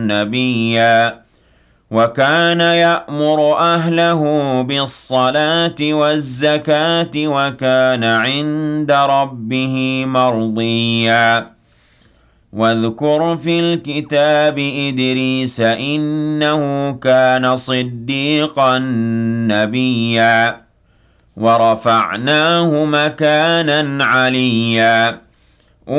نبيا وكان يأمر أهله بالصلاة والزكاة وكان عند ربه مرضيا واذكر في الكتاب إدريس إنه كان صديقا نبيا ورفعناه مكانا عليا